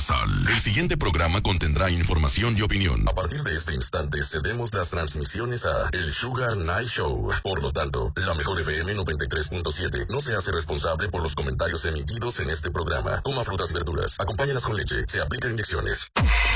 Universal. El siguiente programa contendrá información y opinión. A partir de este instante cedemos las transmisiones a El Sugar Night Show. Por lo tanto, la mejor FM 93.7 no se hace responsable por los comentarios emitidos en este programa. Coma frutas y verduras, acompáñalas con leche, se aplican inyecciones.